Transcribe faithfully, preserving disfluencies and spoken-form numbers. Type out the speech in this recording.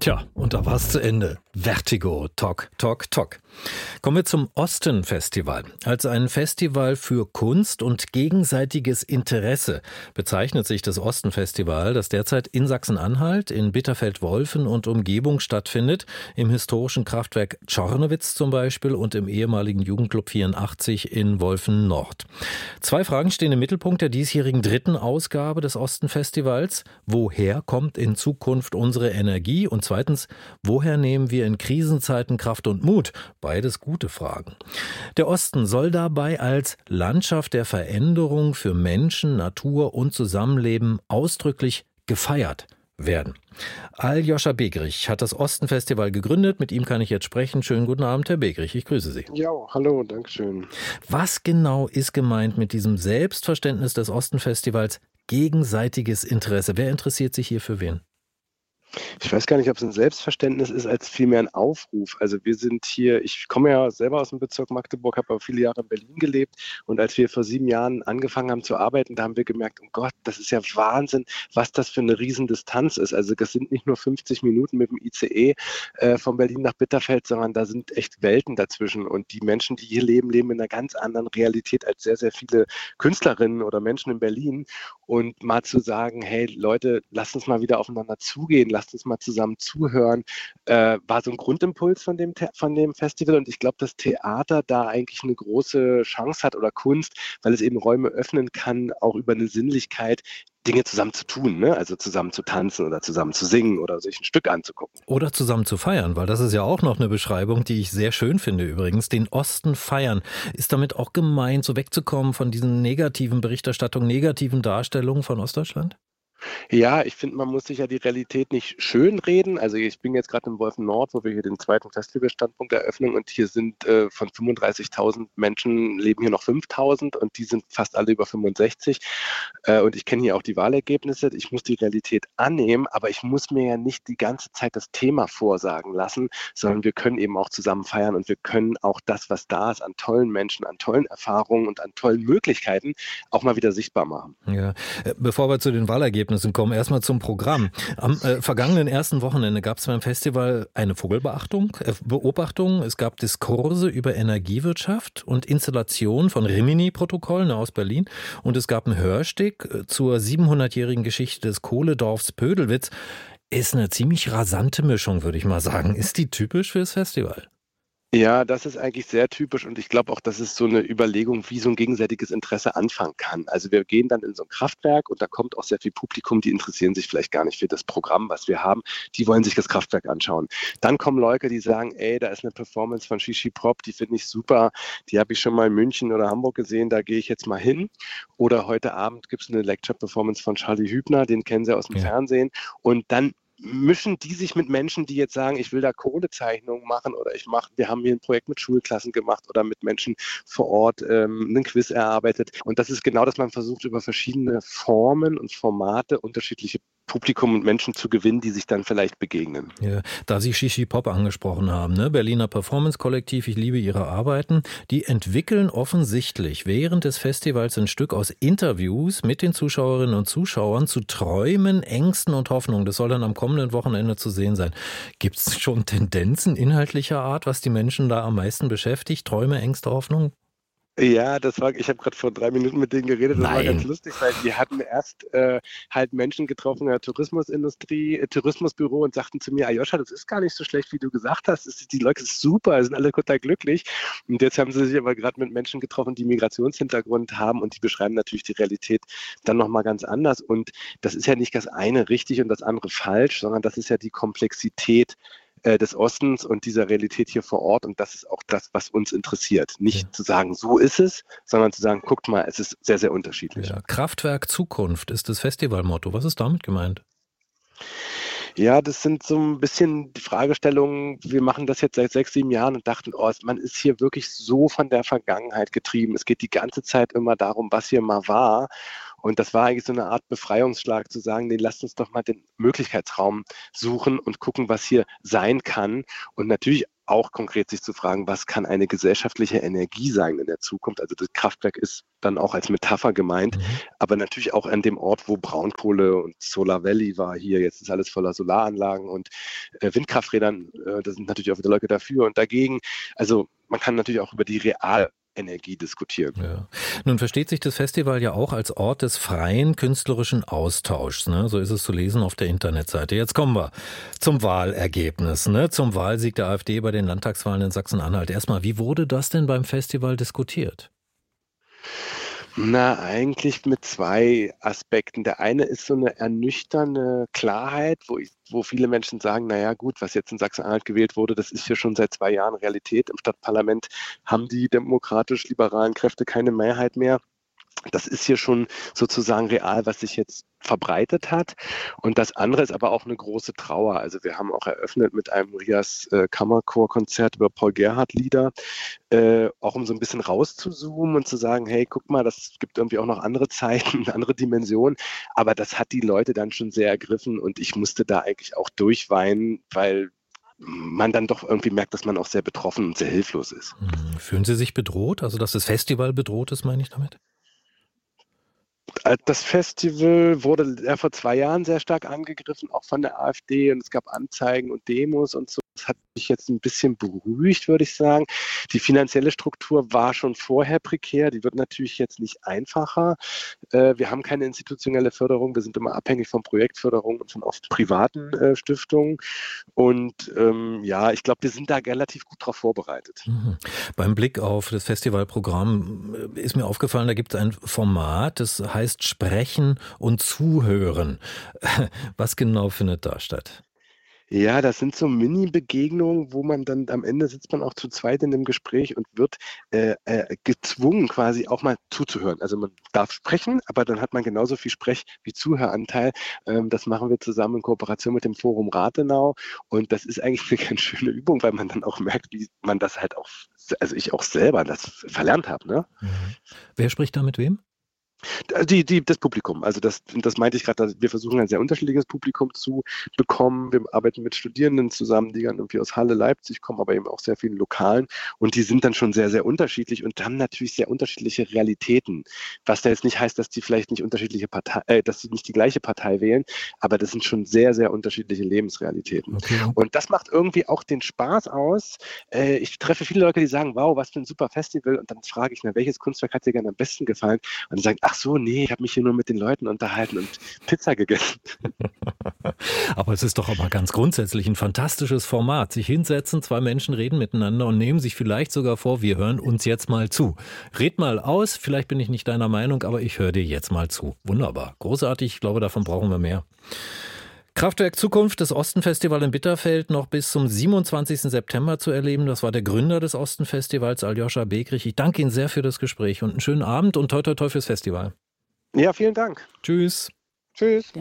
Tja, und da war es zu Ende. Vertigo, Tok, Tok, Tok. Kommen wir zum Osten-Festival. Als ein Festival für Kunst und gegenseitiges Interesse bezeichnet sich das Osten-Festival, das derzeit in Sachsen-Anhalt, in Bitterfeld-Wolfen und Umgebung stattfindet, im historischen Kraftwerk Czornowitz zum Beispiel und im ehemaligen Jugendclub vierundachtzig in Wolfen-Nord. Zwei Fragen stehen im Mittelpunkt der diesjährigen dritten Ausgabe des Osten-Festivals. Woher kommt in Zukunft unsere Energie? Und zweitens, woher nehmen wir in Krisenzeiten Kraft und Mut? Beides gute Fragen. Der Osten soll dabei als Landschaft der Veränderung für Menschen, Natur und Zusammenleben ausdrücklich gefeiert werden. Aljoscha Begrich hat das Osten-Festival gegründet. Mit ihm kann ich jetzt sprechen. Schönen guten Abend, Herr Begrich. Ich grüße Sie. Ja, hallo, danke schön. Was genau ist gemeint mit diesem Selbstverständnis des Osten-Festivals? Gegenseitiges Interesse. Wer interessiert sich hier für wen? Ich weiß gar nicht, ob es ein Selbstverständnis ist, als vielmehr ein Aufruf. Also wir sind hier, ich komme ja selber aus dem Bezirk Magdeburg, habe aber viele Jahre in Berlin gelebt und als wir vor sieben Jahren angefangen haben zu arbeiten, da haben wir gemerkt, oh Gott, das ist ja Wahnsinn, was das für eine Riesendistanz ist. Also das sind nicht nur fünfzig Minuten mit dem I C E äh, von Berlin nach Bitterfeld, sondern da sind echt Welten dazwischen und die Menschen, die hier leben, leben in einer ganz anderen Realität als sehr, sehr viele Künstlerinnen oder Menschen in Berlin und mal zu sagen, hey Leute, lasst uns mal wieder aufeinander zugehen, lasst uns mal zusammen zuhören, äh, war so ein Grundimpuls von dem, von dem Festival und ich glaube, dass Theater da eigentlich eine große Chance hat oder Kunst, weil es eben Räume öffnen kann, auch über eine Sinnlichkeit Dinge zusammen zu tun, ne? Also zusammen zu tanzen oder zusammen zu singen oder sich ein Stück anzugucken. Oder zusammen zu feiern, weil das ist ja auch noch eine Beschreibung, die ich sehr schön finde übrigens. Den Osten feiern. Ist damit auch gemeint, so wegzukommen von diesen negativen Berichterstattungen, negativen Darstellungen von Ostdeutschland? Ja, ich finde, man muss sich ja die Realität nicht schönreden. Also ich bin jetzt gerade in Wolfen-Nord, wo wir hier den zweiten Festivalstandpunkt eröffnen und hier sind äh, von fünfunddreißigtausend Menschen leben hier noch fünftausend und die sind fast alle über fünfundsechzig. Äh, und ich kenne hier auch die Wahlergebnisse. Ich muss die Realität annehmen, aber ich muss mir ja nicht die ganze Zeit das Thema vorsagen lassen, sondern wir können eben auch zusammen feiern und wir können auch das, was da ist, an tollen Menschen, an tollen Erfahrungen und an tollen Möglichkeiten auch mal wieder sichtbar machen. Ja, bevor wir zu den Wahlergebnissen kommen, erstmal zum Programm. Am äh, vergangenen ersten Wochenende gab es beim Festival eine Vogelbeachtung, äh, Beobachtung. Es gab Diskurse über Energiewirtschaft und Installation von Rimini-Protokollen aus Berlin. Und es gab ein Hörstück äh, zur siebenhundertjährigen Geschichte des Kohledorfs Pödelwitz. Ist eine ziemlich rasante Mischung, würde ich mal sagen. Ist die typisch fürs Festival? Ja, das ist eigentlich sehr typisch und ich glaube auch, das ist so eine Überlegung, wie so ein gegenseitiges Interesse anfangen kann. Also wir gehen dann in so ein Kraftwerk und da kommt auch sehr viel Publikum, die interessieren sich vielleicht gar nicht für das Programm, was wir haben. Die wollen sich das Kraftwerk anschauen. Dann kommen Leute, die sagen, ey, da ist eine Performance von Shishi Pop, die finde ich super. Die habe ich schon mal in München oder Hamburg gesehen, da gehe ich jetzt mal hin. Oder heute Abend gibt es eine Lecture-Performance von Charlie Hübner, den kennen Sie aus dem Ja. Fernsehen. Und dann mischen die sich mit Menschen, die jetzt sagen, ich will da Kohlezeichnungen machen oder ich mache, wir haben hier ein Projekt mit Schulklassen gemacht oder mit Menschen vor Ort ähm, einen Quiz erarbeitet. Und das ist genau, dass man versucht, über verschiedene Formen und Formate unterschiedliche Publikum und Menschen zu gewinnen, die sich dann vielleicht begegnen. Ja, da Sie Shishi Pop angesprochen haben, ne? Berliner Performance-Kollektiv, ich liebe Ihre Arbeiten, die entwickeln offensichtlich während des Festivals ein Stück aus Interviews mit den Zuschauerinnen und Zuschauern zu Träumen, Ängsten und Hoffnungen. Das soll dann am kommenden Wochenende zu sehen sein. Gibt es schon Tendenzen inhaltlicher Art, was die Menschen da am meisten beschäftigt? Träume, Ängste, Hoffnungen? Ja, das war, ich habe gerade vor drei Minuten mit denen geredet, das war Nein. ganz lustig, weil die hatten erst äh, halt Menschen getroffen in der Tourismusindustrie, äh, Tourismusbüro und sagten zu mir, Aljoscha, das ist gar nicht so schlecht, wie du gesagt hast, es ist, die Leute sind super, sind alle total glücklich und jetzt haben sie sich aber gerade mit Menschen getroffen, die Migrationshintergrund haben und die beschreiben natürlich die Realität dann nochmal ganz anders und das ist ja nicht das eine richtig und das andere falsch, sondern das ist ja die Komplexität des Ostens und dieser Realität hier vor Ort. Und das ist auch das, was uns interessiert. Nicht Ja. zu sagen, so ist es, sondern zu sagen, guckt mal, es ist sehr, sehr unterschiedlich. Ja, Kraftwerk Zukunft ist das Festivalmotto. Was ist damit gemeint? Ja, das sind so ein bisschen die Fragestellungen. Wir machen das jetzt seit sechs, sieben Jahren und dachten, oh, man ist hier wirklich so von der Vergangenheit getrieben. Es geht die ganze Zeit immer darum, was hier mal war. Und das war eigentlich so eine Art Befreiungsschlag, zu sagen, nee, lasst uns doch mal den Möglichkeitsraum suchen und gucken, was hier sein kann. Und natürlich auch konkret sich zu fragen, was kann eine gesellschaftliche Energie sein in der Zukunft? Also das Kraftwerk ist dann auch als Metapher gemeint, Mhm. aber natürlich auch an dem Ort, wo Braunkohle und Solar Valley war hier. Jetzt ist alles voller Solaranlagen und äh, Windkrafträdern. Äh, da sind natürlich auch wieder Leute dafür und dagegen. Also man kann natürlich auch über die Realenergie diskutieren. Ja. Nun versteht sich das Festival ja auch als Ort des freien künstlerischen Austauschs. Ne? So ist es zu lesen auf der Internetseite. Jetzt kommen wir zum Wahlergebnis, ne? Zum Wahlsieg der AfD bei den Landtagswahlen in Sachsen-Anhalt. Erstmal, wie wurde das denn beim Festival diskutiert? Na, eigentlich mit zwei Aspekten. Der eine ist so eine ernüchternde Klarheit, wo ich, wo viele Menschen sagen, na ja, gut, was jetzt in Sachsen-Anhalt gewählt wurde, das ist hier schon seit zwei Jahren Realität. Im Stadtparlament haben die demokratisch-liberalen Kräfte keine Mehrheit mehr. Das ist hier schon sozusagen real, was sich jetzt verbreitet hat. Und das andere ist aber auch eine große Trauer. Also wir haben auch eröffnet mit einem Rias äh, Kammerchorkonzert über Paul Gerhardt Lieder, äh, auch um so ein bisschen rauszuzoomen und zu sagen, hey, guck mal, das gibt irgendwie auch noch andere Zeiten, andere Dimensionen. Aber das hat die Leute dann schon sehr ergriffen und ich musste da eigentlich auch durchweinen, weil man dann doch irgendwie merkt, dass man auch sehr betroffen und sehr hilflos ist. Hm, Fühlen Sie sich bedroht? Also, dass das Festival bedroht ist, meine ich damit? Das Festival wurde ja vor zwei Jahren sehr stark angegriffen, auch von der AfD, und es gab Anzeigen und Demos und so. Das hat mich jetzt ein bisschen beruhigt, würde ich sagen. Die finanzielle Struktur war schon vorher prekär, die wird natürlich jetzt nicht einfacher. Äh, wir haben keine institutionelle Förderung, wir sind immer abhängig von Projektförderung und von oft privaten äh, Stiftungen. Und ähm, ja, ich glaube, wir sind da relativ gut drauf vorbereitet. Mhm. Beim Blick auf das Festivalprogramm ist mir aufgefallen, da gibt es ein Format, das heißt Sprechen und Zuhören. Was genau findet da statt? Ja, das sind so Mini-Begegnungen, wo man dann am Ende sitzt man auch zu zweit in dem Gespräch und wird äh, äh, gezwungen, quasi auch mal zuzuhören. Also man darf sprechen, aber dann hat man genauso viel Sprech- wie Zuhöranteil. Ähm, das machen wir zusammen in Kooperation mit dem Forum Rathenau. Und das ist eigentlich eine ganz schöne Übung, weil man dann auch merkt, wie man das halt auch, also ich auch selber das verlernt habe, ne? Mhm. Wer spricht da mit wem? Die, die, das Publikum, also das, das meinte ich gerade, wir versuchen ein sehr unterschiedliches Publikum zu bekommen. Wir arbeiten mit Studierenden zusammen, die dann irgendwie aus Halle, Leipzig kommen, aber eben auch sehr vielen Lokalen und die sind dann schon sehr, sehr unterschiedlich und haben natürlich sehr unterschiedliche Realitäten. Was da jetzt nicht heißt, dass die vielleicht nicht unterschiedliche Partei, äh, dass sie nicht die gleiche Partei wählen, aber das sind schon sehr, sehr unterschiedliche Lebensrealitäten. Okay. Und das macht irgendwie auch den Spaß aus. Äh, ich treffe viele Leute, die sagen, wow, was für ein super Festival und dann frage ich, na, welches Kunstwerk hat dir gerne am besten gefallen? Und die sagen, ach so, nee, ich habe mich hier nur mit den Leuten unterhalten und Pizza gegessen. Aber es ist doch aber ganz grundsätzlich ein fantastisches Format. Sich hinsetzen, zwei Menschen reden miteinander und nehmen sich vielleicht sogar vor, wir hören uns jetzt mal zu. Red mal aus, vielleicht bin ich nicht deiner Meinung, aber ich höre dir jetzt mal zu. Wunderbar, großartig, ich glaube, davon brauchen wir mehr. Kraftwerk Zukunft, das Osten-Festival in Bitterfeld, noch bis zum siebenundzwanzigsten September zu erleben. Das war der Gründer des Osten-Festivals, Aljoscha Begrich. Ich danke Ihnen sehr für das Gespräch und einen schönen Abend und toi toi toi fürs Festival. Ja, vielen Dank. Tschüss. Tschüss.